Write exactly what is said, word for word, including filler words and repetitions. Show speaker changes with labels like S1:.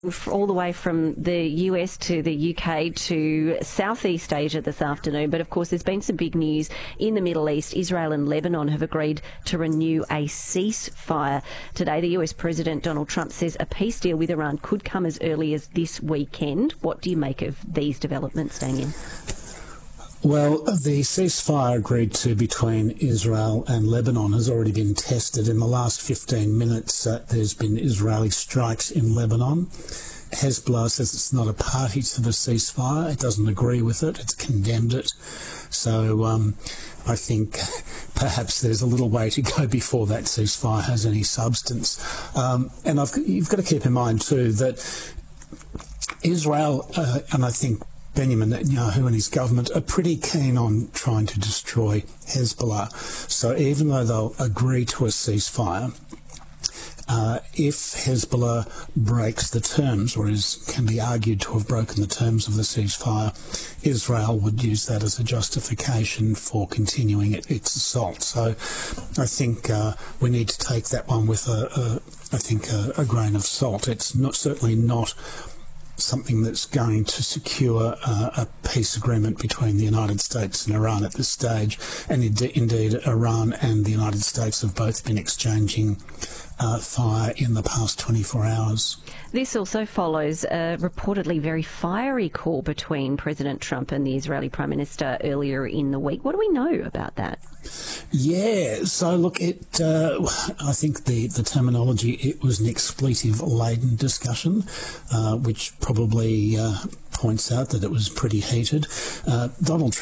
S1: all the way from the U S to the U K to Southeast Asia this afternoon. But of course, there's been some big news in the Middle East. Israel and Lebanon have agreed to renew a ceasefire today. The U S President Donald Trump says a peace deal with Iran could come as early as this weekend. What do you make of these developments, Damien?
S2: Well, the ceasefire agreed to between Israel and Lebanon has already been tested. In the last fifteen minutes, uh, there's been Israeli strikes in Lebanon. Hezbollah says it's not a party to the ceasefire. It doesn't agree with it. It's condemned it. So um, I think perhaps there's a little way to go before that ceasefire has any substance. Um, and I've, you've got to keep in mind, too, that Israel, uh, and I think Benjamin Netanyahu and his government are pretty keen on trying to destroy Hezbollah. So even though they'll agree to a ceasefire, uh, if Hezbollah breaks the terms, or is, can be argued to have broken the terms of the ceasefire, Israel would use that as a justification for continuing it, its assault. So I think uh, we need to take that one with, a, a, I think, a, a grain of salt. It's not certainly not something that's going to secure uh, a peace agreement between the United States and Iran at this stage. And ind- indeed, Iran and the United States have both been exchanging uh, fire in the past twenty-four hours.
S1: This also follows a reportedly very fiery call between President Trump and the Israeli Prime Minister earlier in the week. What do we know about that?
S2: Yeah, so look, it. Uh, I think the, the terminology, it was an expletive-laden discussion, uh, which probably uh, points out that it was pretty heated. Uh, Donald